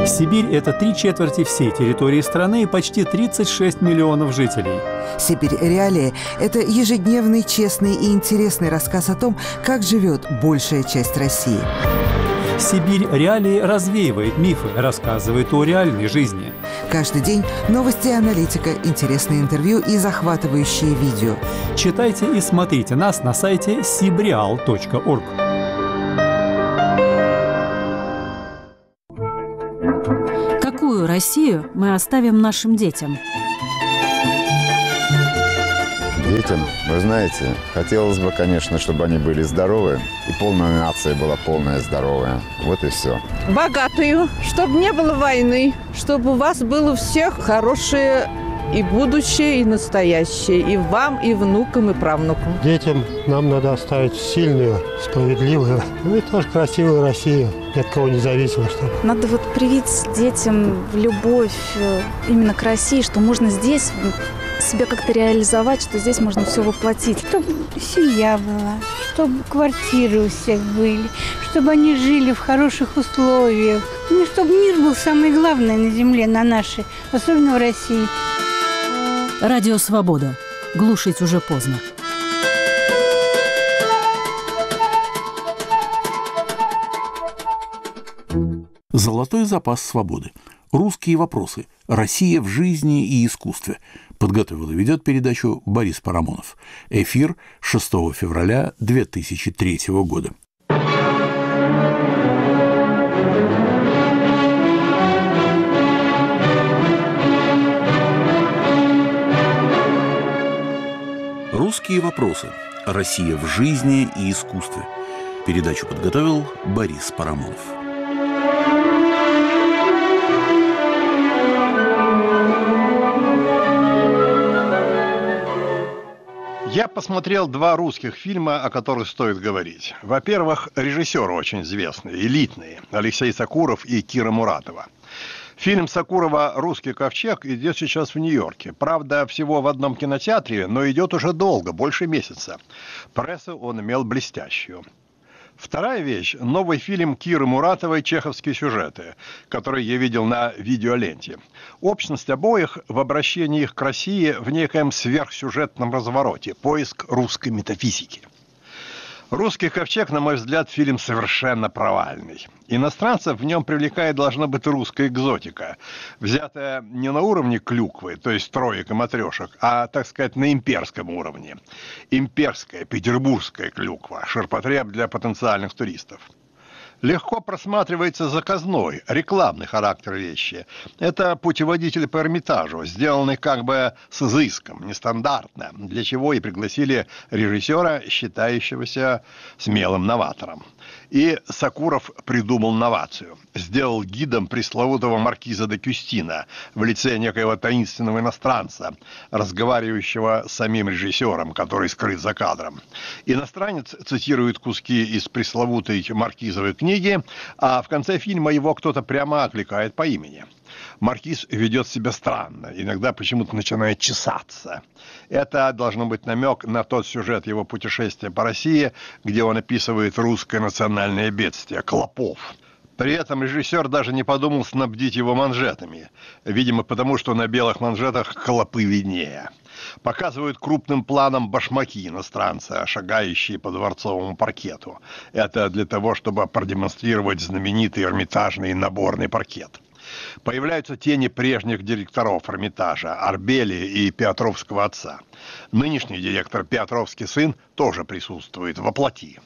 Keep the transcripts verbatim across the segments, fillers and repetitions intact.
Сибирь – это три четверти всей территории страны и почти тридцать шесть миллионов жителей. «Сибирь. Реалии» – это ежедневный, честный и интересный рассказ о том, как живет большая часть России. «Сибирь. Реалии» развеивает мифы, рассказывает о реальной жизни. Каждый день новости и аналитика, интересные интервью и захватывающие видео. Читайте и смотрите нас на сайте сибреал точка орг. Какую Россию мы оставим нашим детям? Детям, вы знаете, хотелось бы, конечно, чтобы они были здоровы, и полная нация была полная здоровая. Вот и все. Богатую, чтобы не было войны, чтобы у вас было у всех хорошее и будущее, и настоящее, и вам, и внукам, и правнукам. Детям нам надо оставить сильную, справедливую, ну и тоже красивую Россию, ни от кого не зависимо. Чтобы. Надо вот привить детям любовь именно к России, что можно здесь себя как-то реализовать, что здесь можно все воплотить. Чтобы семья была, чтобы квартиры у всех были, чтобы они жили в хороших условиях. Ну, чтобы мир был самое главное на земле, на нашей, особенно в России. Радио «Свобода». Глушить уже поздно. Золотой запас свободы. Русские вопросы. Россия в жизни и искусстве. Подготовил и ведет передачу Борис Парамонов. Эфир шестого февраля две тысячи третьего года. Русские вопросы. Россия в жизни и искусстве. Передачу подготовил Борис Парамонов. Я посмотрел два русских фильма, о которых стоит говорить. Во-первых, режиссеры очень известные, элитные. Алексей Сокуров и Кира Муратова. Фильм Сокурова «Русский ковчег» идет сейчас в Нью-Йорке. Правда, всего в одном кинотеатре, но идет уже долго, больше месяца. Прессу он имел блестящую. Вторая вещь – новый фильм Киры Муратовой «Чеховские сюжеты», который я видел на видеоленте. Общность обоих в обращении их к России в некоем сверхсюжетном развороте, поиск русской метафизики. «Русский ковчег», на мой взгляд, фильм совершенно провальный. Иностранцев в нем привлекает должна быть русская экзотика, взятая не на уровне клюквы, то есть троек и матрешек, а, так сказать, на имперском уровне. Имперская, петербургская клюква, ширпотреб для потенциальных туристов. Легко просматривается заказной, рекламный характер вещи. Это путеводитель по Эрмитажу, сделанный как бы с изыском, нестандартно, для чего и пригласили режиссера, считающегося смелым новатором. И Сокуров придумал новацию. Сделал гидом пресловутого маркиза де Кюстина в лице некоего таинственного иностранца, разговаривающего с самим режиссером, который скрыт за кадром. Иностранец цитирует куски из пресловутой маркизовой книги, а в конце фильма его кто-то прямо окликает по имени. Маркиз ведет себя странно, иногда почему-то начинает чесаться. Это должно быть намек на тот сюжет его путешествия по России, где он описывает русское национальное бедствие – клопов. При этом режиссер даже не подумал снабдить его манжетами. Видимо, потому что на белых манжетах клопы виднее. Показывают крупным планом башмаки иностранца, шагающие по дворцовому паркету. Это для того, чтобы продемонстрировать знаменитый эрмитажный наборный паркет. Появляются тени прежних директоров Эрмитажа, Арбели и Петровского отца. Нынешний директор, Петровский сын, тоже присутствует воплоти.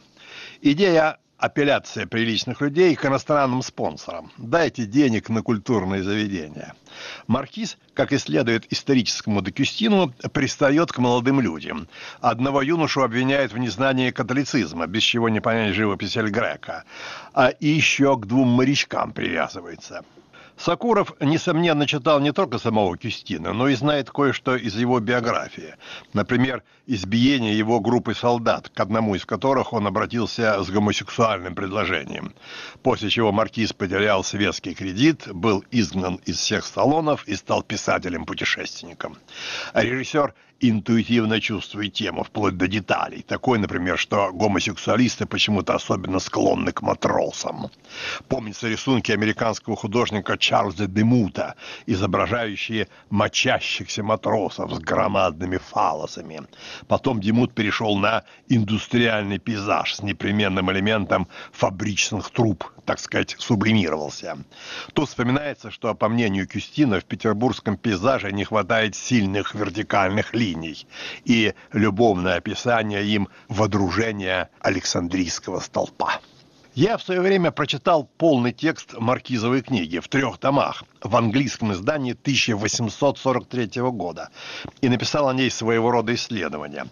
Идея апелляция приличных людей к иностранным спонсорам. Дайте денег на культурные заведения. Маркиз, как и следует историческому де Кюстину, пристает к молодым людям. Одного юношу обвиняют в незнании католицизма, без чего не понять живопись Эль Грека. А и еще к двум морячкам привязывается. Сокуров, несомненно, читал не только самого Кюстина, но и знает кое-что из его биографии. Например, избиение его группы солдат, к одному из которых он обратился с гомосексуальным предложением. После чего маркиз потерял светский кредит, был изгнан из всех салонов и стал писателем-путешественником. А режиссер интуитивно чувствует тему, вплоть до деталей. Такой, например, что гомосексуалисты почему-то особенно склонны к матросам. Помнится рисунки американского художника Чарльза Демута, изображающие мочащихся матросов с громадными фаллосами. Потом Демут перешел на индустриальный пейзаж с непременным элементом фабричных труб, так сказать, сублимировался. Тут вспоминается, что, по мнению Кюстина, в петербургском пейзаже не хватает сильных вертикальных линий, и любовное описание им водружения Александрийского столпа. Я в свое время прочитал полный текст Маркизовой книги в трех томах в английском издании тысяча восемьсот сорок третьего года и написал о ней своего рода исследование.